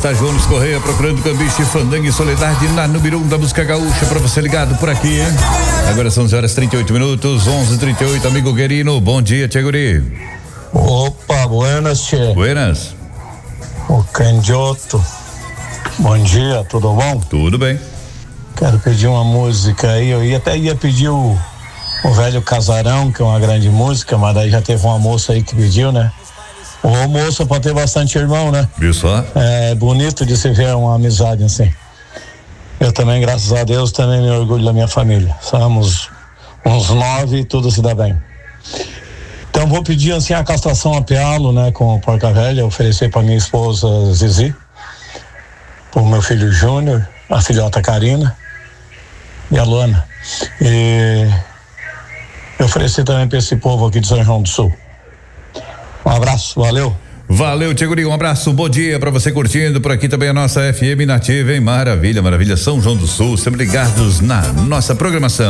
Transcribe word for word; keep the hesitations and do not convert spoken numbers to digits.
está Jones Correia procurando Cambiche, Fandangue e Soledade na número um da música gaúcha pra você ligado por aqui, hein? Agora são onze horas e trinta e oito minutos, onze e trinta e oito, amigo Guerino. Bom dia, Tia Guri. Opa, buenas, Tchê. Buenas. O Candiotto. Bom dia, tudo bom? Tudo bem. Quero pedir uma música aí, eu ia, até ia pedir o, o Velho Casarão, que é uma grande música, mas daí já teve uma moça aí que pediu, né? Ô moça, pode ter bastante irmão, né? Viu só? É bonito de se ver uma amizade assim. Eu também, graças a Deus, também me orgulho da minha família. Somos uns nove e tudo se dá bem. Então vou pedir assim a castração a pialo, né? Com o Porca Velha, oferecer para minha esposa Zizi, pro meu filho Júnior, a filhota Karina e a Luana. E oferecer também para esse povo aqui de São João do Sul. Um abraço, valeu. Valeu, Tia Guri, um abraço, bom dia pra você curtindo por aqui também a nossa F M Nativa, hein? Maravilha, maravilha, São João do Sul, sempre ligados na nossa programação.